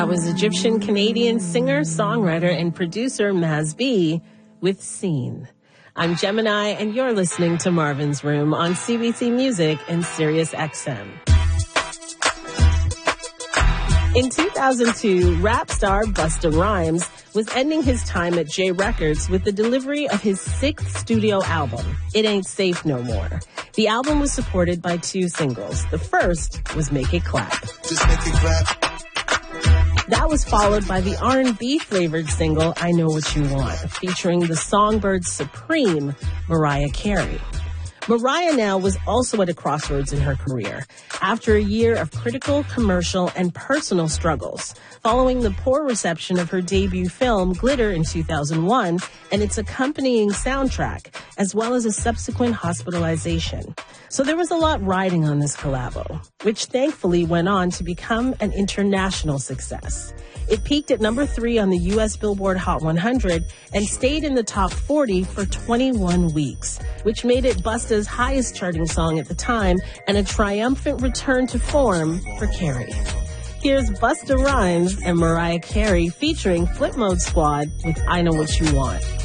That was Egyptian-Canadian singer, songwriter, and producer Maz B with Scene. I'm Gemini, and you're listening to Marvin's Room on CBC Music and Sirius XM. In 2002, rap star Busta Rhymes was ending his time at J Records with the delivery of his 6th studio album, It Ain't Safe No More. The album was supported by 2 singles. The first was Make It Clap. Just make it clap. That was followed by the R&B flavored single, I Know What You Want, featuring the Songbird Supreme, Mariah Carey. Mariah now was also at a crossroads in her career after a year of critical, commercial, and personal struggles, following the poor reception of her debut film, Glitter, in 2001, and its accompanying soundtrack, as well as a subsequent hospitalization. So there was a lot riding on this collabo, which thankfully went on to become an international success. It peaked at number 3 on the U.S. Billboard Hot 100 and stayed in the top 40 for 21 weeks, which made it Busta's highest charting song at the time and a triumphant return to form for Carey. Here's Busta Rhymes and Mariah Carey featuring Flip Mode Squad with I Know What You Want.